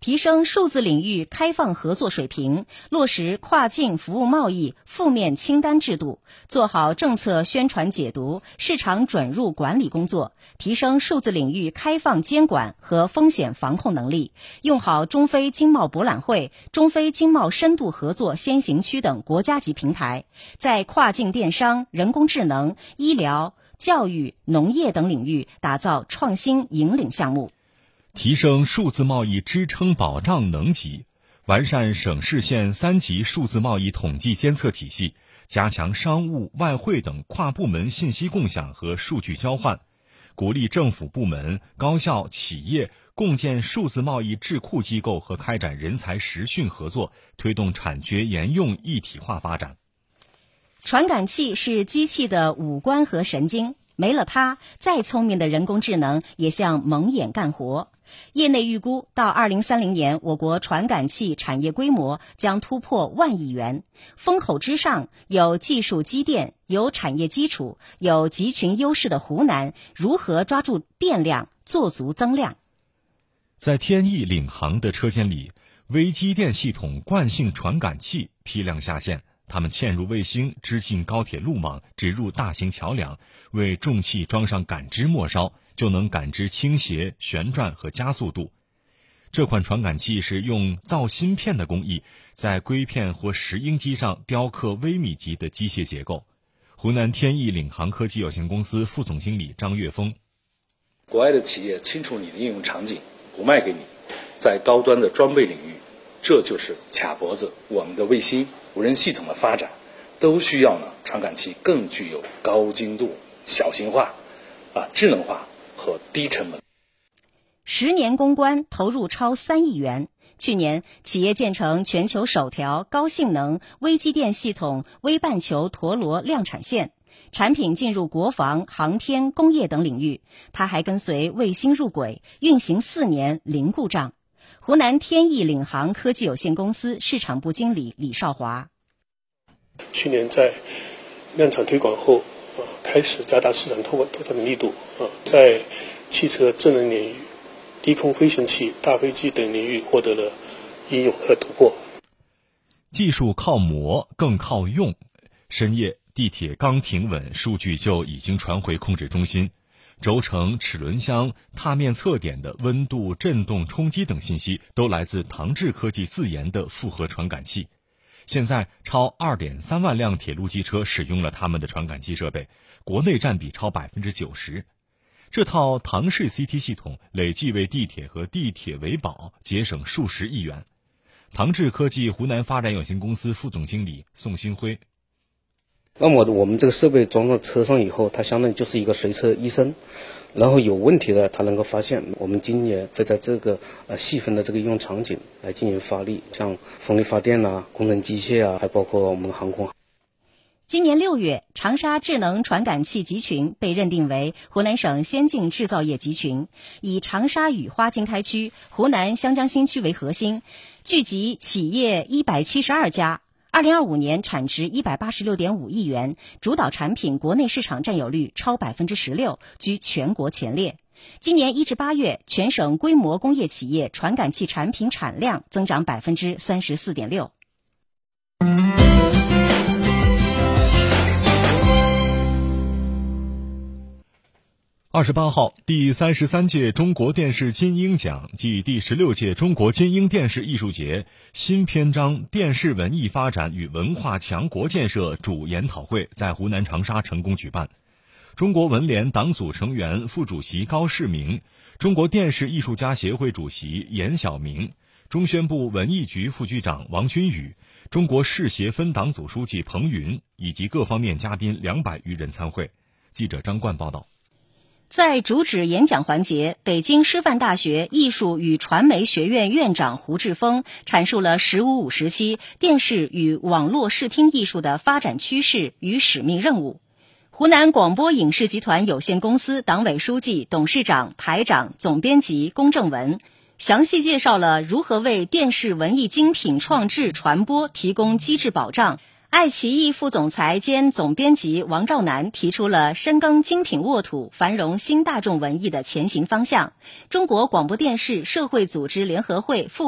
提升数字领域开放合作水平，落实跨境服务贸易负面清单制度，做好政策宣传解读、市场准入管理工作，提升数字领域开放监管和风险防控能力，用好中非经贸博览会、中非经贸深度合作先行区等国家级平台，在跨境电商、人工智能、医疗、教育、农业等领域打造创新引领项目。 提升数字贸易支撑保障能级，完善省市县3级数字贸易统计监测体系，加强商务、外汇等跨部门信息共享和数据交换，鼓励政府部门、高校、企业共建数字贸易智库机构和开展人才实训合作，推动产学研用一体化发展。 传感器是机器的五官和神经，没了它，再聪明的人工智能也像蒙眼干活。业内预估，到2030年，我国传感器产业规模将突破10000亿元。风口之上，有技术积淀、有产业基础、有集群优势的湖南，如何抓住变量，做足增量？ 在天翼领航的车间里，微机电系统惯性传感器批量下线，它们嵌入卫星，织进高铁路网，植入大型桥梁，为重器装上感知末梢，就能感知倾斜、旋转和加速度。这款传感器是用造芯片的工艺，在硅片或石英机上雕刻微米级的机械结构。湖南天翼领航科技有限公司副总经理张岳峰： 国外的企业清楚你的应用场景，不卖给你，在高端的装备领域，这就是卡脖子。我们的卫星、无人系统的发展，都需要传感器更具有高精度、小型化、智能化和低成本。 10年攻关投入超3亿元。去年，企业建成全球首条高性能微机电系统微半球陀螺量产线，产品进入国防、航天、工业等领域。它还跟随卫星入轨，运行4年零故障。湖南天翼领航科技有限公司市场部经理李少华： 去年在量产推广后，开始加大市场拓展的力度，在汽车智能领域、低空飞行器、大飞机等领域获得了应用和突破。 技术靠磨，更靠用。深夜，地铁刚停稳，数据就已经传回控制中心。轴承、齿轮箱、踏面测点的温度、振动、冲击等信息都来自唐志科技自研的复合传感器。现在超2.3万辆铁路机车使用了他们的传感器设备，国内占比超90%。这套唐氏 CT 系统累计为地铁和地铁维保节省数十亿元。唐志科技湖南发展有限公司副总经理宋新辉： 那么我们这个设备装到车上以后，它相当于就是一个随车医生，然后有问题的它能够发现。我们今年会在这个细分的这个应用场景来进行发力，像风力发电工程机械还包括我们航空。 今年6月，长沙智能传感器集群被认定为湖南省先进制造业集群，以长沙与花经开区、湖南湘江新区为核心，聚集企业172家。2025年产值186.5亿元，主导产品国内市场占有率超16%，居全国前列。今年1至8月，全省规模工业企业传感器产品产量增长34.6%。 28号，第33届中国电视金鹰奖暨第16届中国金鹰电视艺术节新篇章电视文艺发展与文化强国建设主研讨会在湖南长沙成功举办。中国文联党组成员、副主席高世明，中国电视艺术家协会主席严晓明，中宣部文艺局副局长王军宇，中国世协分党组书记彭云以及各方面嘉宾200余人参会。记者张冠报道。 在主旨演讲环节，北京师范大学艺术与传媒学院院长胡志峰阐述了“15+5”时期电视与网络视听艺术的发展趋势与使命任务。湖南广播影视集团有限公司党委书记、董事长、台长、总编辑龚正文详细介绍了如何为电视文艺精品创制传播提供机制保障。爱奇艺副总裁兼总编辑王兆南提出了深耕精品沃土、繁荣新大众文艺的前行方向。中国广播电视社会组织联合会副